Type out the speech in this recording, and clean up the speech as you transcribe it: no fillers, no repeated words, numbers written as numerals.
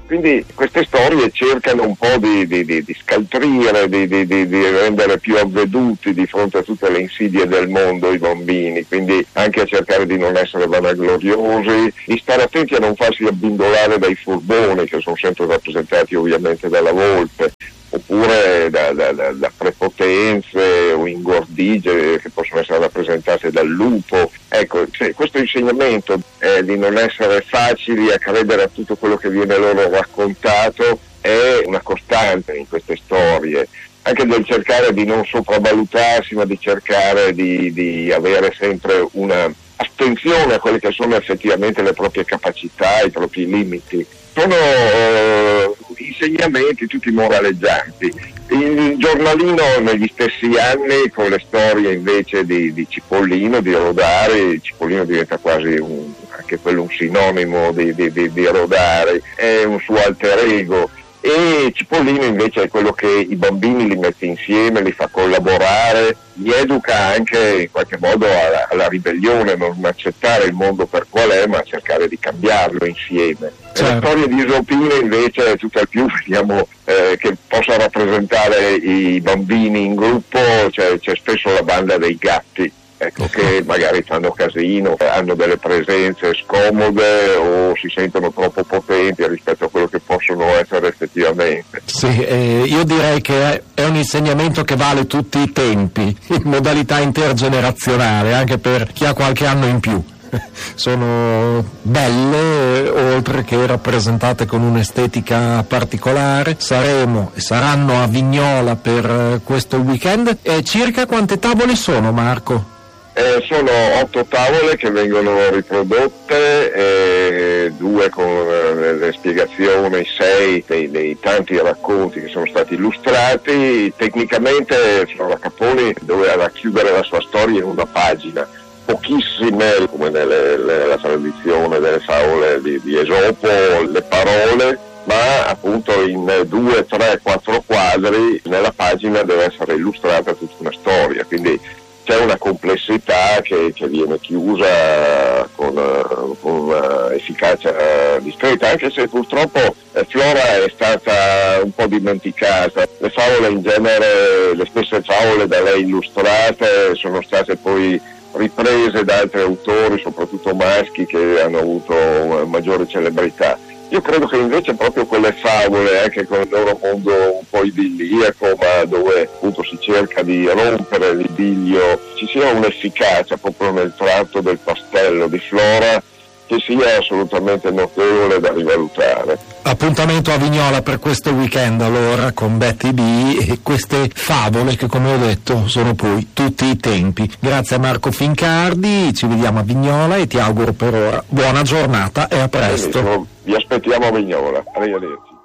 Quindi queste storie cercano un po' di scaltrire, di rendere più avveduti di fronte a tutte le insidie del mondo i bambini, quindi anche a cercare di non essere vanagloriosi, di stare attenti a non farsi abbindolare dai furboni, che sono sempre rappresentati ovviamente dalla volpe, oppure da prepotenze o ingordigie che possono essere rappresentate dal lupo. Ecco, questo insegnamento di non essere facili a credere a tutto quello che viene loro raccontato è una costante in queste storie, anche del cercare di non sopravvalutarsi, ma di cercare di avere sempre una attenzione a quelle che sono effettivamente le proprie capacità, i propri limiti. Sono insegnamenti tutti moraleggianti. Il giornalino negli stessi anni, con le storie invece di Cipollino, di Rodari, Cipollino diventa quasi anche quello un sinonimo di Rodari, è un suo alter ego, e Cipollino invece è quello che i bambini li mette insieme, li fa collaborare, li educa anche in qualche modo alla ribellione, non accettare il mondo per qual è, ma cercare di cambiarlo insieme. Certo. La storia di Isopino invece è tutt'al più, vediamo, che possa rappresentare i bambini in gruppo, c'è spesso la banda dei gatti, ecco, che magari fanno casino, hanno delle presenze scomode o si sentono troppo potenti rispetto a quello che possono essere effettivamente. Sì, io direi che è un insegnamento che vale tutti i tempi, in modalità intergenerazionale, anche per chi ha qualche anno in più. Sono belle, oltre che rappresentate con un'estetica particolare. Saremo e saranno a Vignola per questo weekend. Circa quante tavole sono, Marco? Sono 8 tavole che vengono riprodotte, 2 con le spiegazioni, 6 dei tanti racconti che sono stati illustrati. Tecnicamente Flora Caponi doveva chiudere la sua storia in una pagina. Pochissime, come nella tradizione delle favole di Esopo, le parole, ma appunto in 2, 3, 4 quadri nella pagina deve essere illustrata tutta una storia, quindi c'è una complessità che viene chiusa con efficacia discreta, anche se purtroppo Flora è stata un po' dimenticata. Le favole in genere, le stesse favole da lei illustrate, sono state poi riprese da altri autori, soprattutto maschi, che hanno avuto maggiore celebrità. Io credo che invece proprio quelle favole, anche con il loro mondo un po' idilliaco, ma dove appunto si cerca di rompere l'idillio, ci sia un'efficacia proprio nel tratto del pastello di Flora che sia assolutamente notevole da rivalutare. Appuntamento a Vignola per questo weekend allora con Betty B e queste favole che, come ho detto, sono poi tutti i tempi. Grazie a Marco Fincardi, ci vediamo a Vignola e ti auguro per ora buona giornata e a presto. Vi aspettiamo a Vignola, arrivederci.